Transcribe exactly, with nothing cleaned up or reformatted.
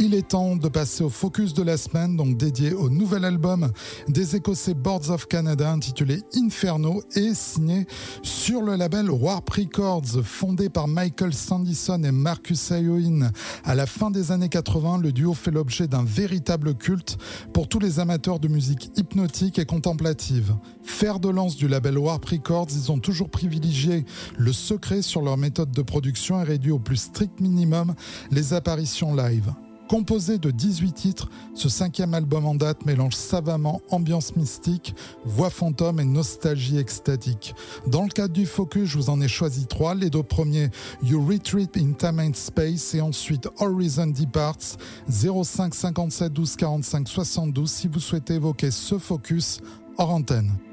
Il est temps de passer au focus de la semaine, donc dédié au nouvel album des Écossais Boards of Canada intitulé Inferno et signé sur le label Warp Records. Fondé par Michael Sandison et Marcus Ayoin à la fin des années quatre-vingts, le duo fait l'objet d'un véritable culte pour tous les amateurs de musique hypnotique et contemplative. Fer de lance du label Warp Records, ils ont toujours privilégié le secret sur leur méthode de production et réduit au plus strict minimum les apparitions live. Composé de dix-huit titres, ce cinquième album en date mélange savamment ambiance mystique, voix fantôme et nostalgie extatique. Dans le cadre du focus, je vous en ai choisi trois. Les deux premiers, You Retreat in Time and Space et ensuite Horizon Departs. zéro cinq cinquante-sept douze quarante-cinq soixante-douze si vous souhaitez évoquer ce focus hors antenne.